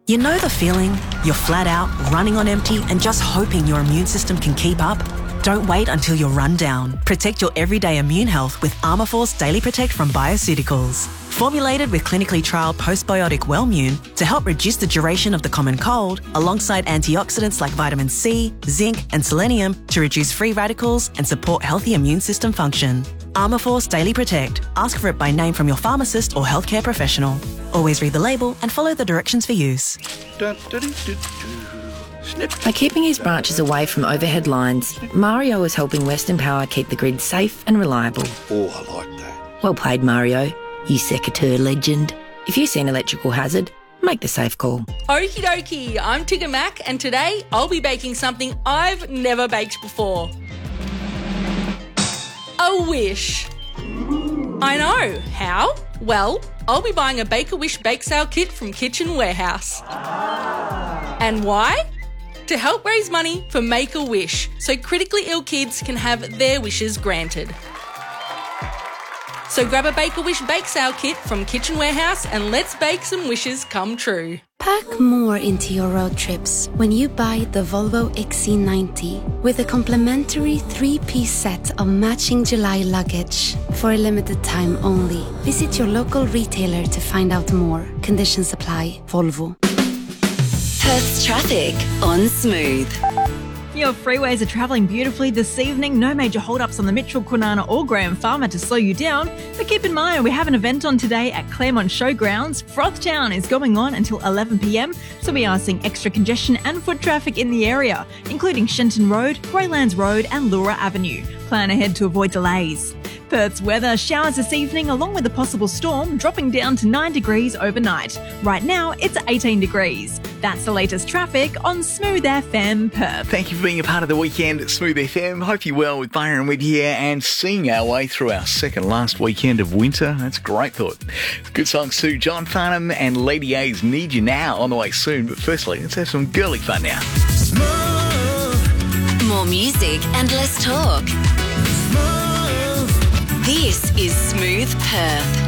You know the feeling? You're flat out, running on empty, and just hoping your immune system can keep up? Don't wait until you're run down. Protect your everyday immune health with Armourforce Daily Protect from Bioceuticals. Formulated with clinically trialled postbiotic Wellmune to help reduce the duration of the common cold, alongside antioxidants like vitamin C, zinc, and selenium to reduce free radicals and support healthy immune system function. Armourforce Daily Protect. Ask for it by name from your pharmacist or healthcare professional. Always read the label and follow the directions for use. By keeping his branches away from overhead lines, Mario is helping Western Power keep the grid safe and reliable. Oh, I like that. Well played, Mario, you secateur legend. If you see an electrical hazard, make the safe call. Okie dokie, I'm Tigger Mac, and today I'll be baking something I've never baked before. A wish. I know. How? Well, I'll be buying a Bake-A-Wish bake sale kit from Kitchen Warehouse. And why? To help raise money for Make-A-Wish so critically ill kids can have their wishes granted. So grab a Bake-A-Wish bake sale kit from Kitchen Warehouse and let's bake some wishes come true. Pack more into your road trips when you buy the Volvo XC90 with a complimentary 3-piece set of matching July luggage for a limited time only. Visit your local retailer to find out more. Conditions apply. Volvo. Perth's traffic on Smooth. Your freeways are travelling beautifully this evening. No major hold-ups on the Mitchell, Kwinana or Graham Farmer to slow you down. But keep in mind, we have an event on today at Claremont Showgrounds. Frothtown is going on until 11 p.m, so we are seeing extra congestion and foot traffic in the area, including Shenton Road, Greylands Road and Laura Avenue. Plan ahead to avoid delays. Perth's weather, showers this evening along with a possible storm, dropping down to 9 degrees overnight. Right now, it's 18 degrees. That's the latest traffic on Smooth FM Perth. Thank you for being a part of the weekend at Smooth FM. Hope you're well with Byron Widd here and seeing our way through our second last weekend of winter. That's a great thought. Good songs too. John Farnham and Lady A's Need You Now on the way soon. But firstly, let's have some girly fun now. More music and less talk. This is Smooth Perth.